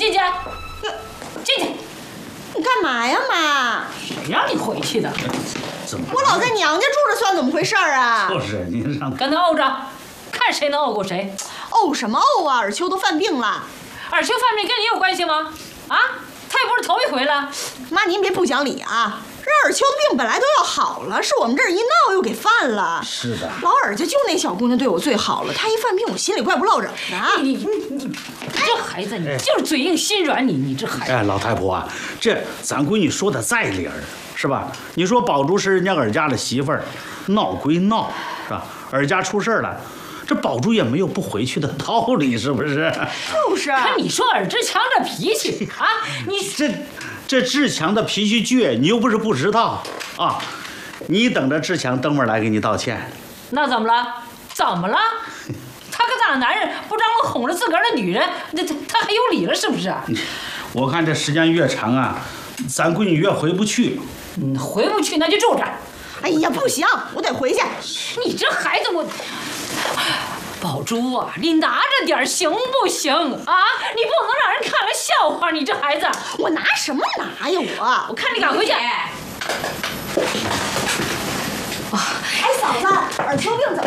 进去，进去。 你干嘛呀，妈？ 谁让你回去的？ 怎么？ 我老在娘家住着，算怎么回事啊？ 就是您让跟他怄着，看谁能怄过谁。 怄什么怄啊？尔秋都犯病了。 尔秋犯病跟你有关系吗？啊，他又不是头一回了。 妈，您别不讲理啊！这尔秋的病本来都要好了，是我们这儿一闹又给犯了。 是的， 老尔家就那小姑娘对我最好了，她一犯病，我心里怪不落忍的。 你这孩子，你就是嘴硬心软，你这孩子。 哎，老太婆啊，这咱闺女说的在理儿，是吧？你说宝珠是人家尔家的媳妇儿，闹归闹，是吧？尔家出事了，这宝珠也没有不回去的道理，是不是？ 就是。 可你说尔志强这脾气啊，你这志强的脾气倔，你又不是不知道啊！你等着志强等会儿来给你道歉。 那怎么了？怎么了？他个大男人不张罗哄着自个儿的女人，他还有理了是不是？ 我看这时间越长啊，咱闺女越回不去。 回不去那就住着。 哎呀，不行，我得回去。 你这孩子，宝珠啊，你拿着点行不行啊？你不能让人看了笑话，你这孩子。 我拿什么拿呀我看你敢回去。 哎，嫂子，尔秋病怎么